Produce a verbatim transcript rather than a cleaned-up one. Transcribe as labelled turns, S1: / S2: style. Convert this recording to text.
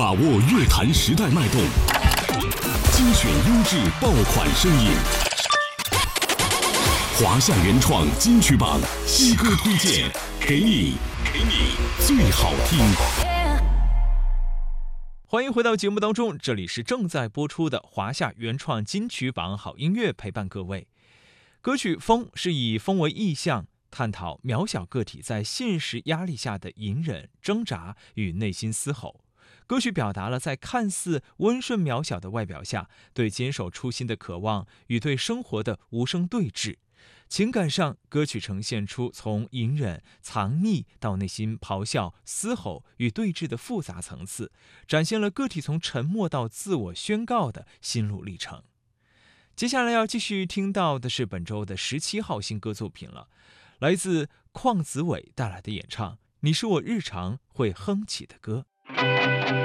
S1: 把握乐坛时代脉动，精选优质爆款声音。华夏原创金曲榜新歌推荐，给你给你最好听。
S2: 欢迎回到节目当中，这里是正在播出的华夏原创金曲榜好音乐，陪伴各位。歌曲《风》是以风为意象，探讨渺小个体在现实压力下的隐忍、挣扎与内心嘶吼。歌曲表达了在看似温顺渺小的外表下，对坚守初心的渴望与对生活的无声对峙。情感上，歌曲呈现出从隐忍、藏匿到内心咆哮、嘶吼与对峙的复杂层次，展现了个体从沉默到自我宣告的心路历程。接下来要继续听到的是本周的十七号新歌作品了，来自邝子伟带来的演唱《你是我日常会哼起的歌》。